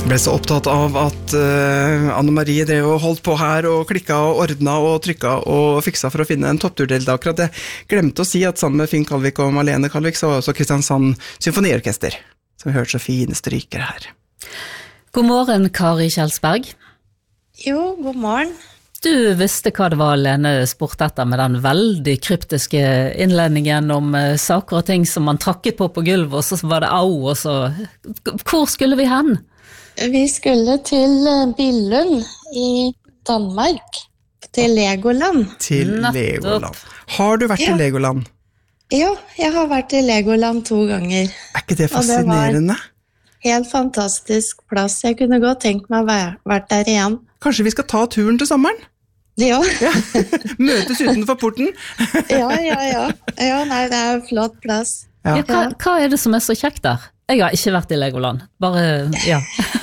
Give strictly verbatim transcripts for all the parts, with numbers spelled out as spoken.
Jeg ble så opptatt av at uh, Anne Marie drev og holdt på her og klikka og ordna og trykka og fiksa for å finne en toppturdeltaker at jeg glemte å si at sammen med Finn Kalvik og Malene Kalvik så var også Kristiansand Symfoniorkester, som vi hørte så fine stryker her. God morgen, Kari Kjelsberg. Jo, god morgen. Du visste hva det var Lene spurte etter med den veldig kryptiske innledningen om uh, saker og ting som man trakket på på gulvet, og så var det au, og så... Hvor skulle vi hen? Vi skulle til Billund i Danmark, til Legoland. Til Legoland. Har du vært ja. i Legoland? Ja, jeg har vært i Legoland to ganger. Er ikke det fascinerende? Det helt fantastisk plass. Jeg kunne godt tenkt meg å vært der igjen. Kanskje vi skal ta turen til sommeren? Ja. ja. Møtes utenfor porten? ja, ja, ja. Ja, nei, det er en flott plass. Ja. Ja, hva, hva er det som er så kjekt der? Jeg har ikke vært i Legoland, bare, ja.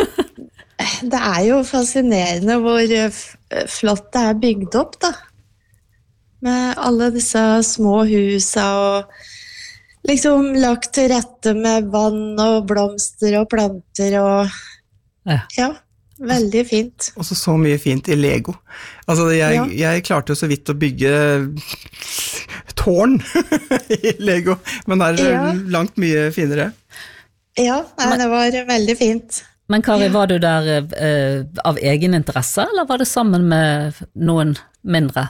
Det er jo fascinerende hvor flott det er bygd opp, da. Med alle disse små husa og liksom lagt til rette med vann og blomster og planter og ja, ja veldig fint. Og så så mye fint i Lego. Altså, jeg, ja. jeg klarte jo så vidt å bygge tårn i Lego, men det er ja. langt mye finere. Ja, nei, det var veldig fint. Men Kari, var du der eh, av egen interesse, eller var det sammen med noen mindre?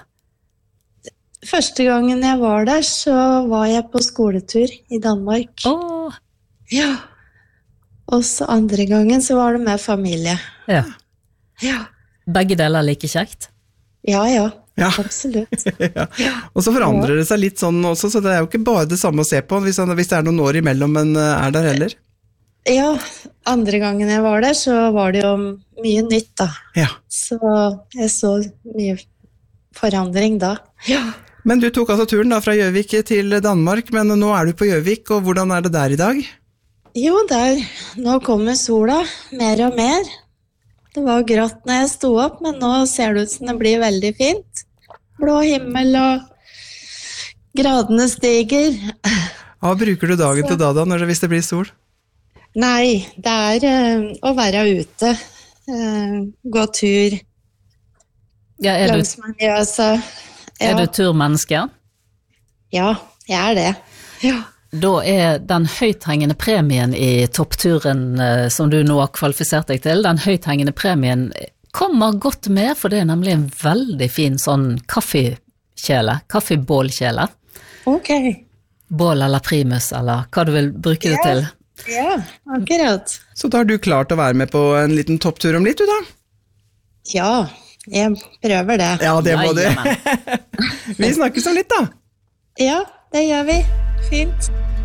Første gangen jeg var der, så var jeg på skoletur i Danmark. Åh! Ja. Og så andre gangen så var det med familie. Ja. Ja. Begge deler like kjekt? Ja, ja. Ja. Absolutt. ja. Og så forandrer det seg litt sånn også, så det er jo ikke bare det samme å se på, hvis, hvis det er noen år imellom, men er der heller. Ja, andre gangen jeg var der, så var det jo mye nytt da. Ja. Så jeg så mye forandring da. Ja. Men du tok altså turen da fra Gjøvik til Danmark, men nå er du på Gjøvik, og hvordan er det der i dag? Jo, der, nå kommer sola mer og mer. Det var grått når jeg sto opp, men nå ser det ut som det blir veldig fint. Blå himmel og gradene stiger. Hva bruker du dagen så. til da da, når det, hvis det blir sol? Nei, det er uh, å være ute, uh, gå tur, ja, er langs Manjøsa. Ja. Er du turmenneske? Ja, jeg er det. Ja. Da er den høythengende premien i toppturen uh, som du nå har kvalifisert deg til, den høythengende premien kommer godt med, for det er nemlig en veldig fin sånn kaffekjele, kaffebålkjele. Ok. Bål eller primus, eller hva du vil bruke det ja. til. Ja, akkurat. Så da har du klart å være med på en liten topptur om litt, du da? Ja, jeg prøver det. Ja, det må du. Vi snakkes om litt da. Ja, det gjør vi. Fint.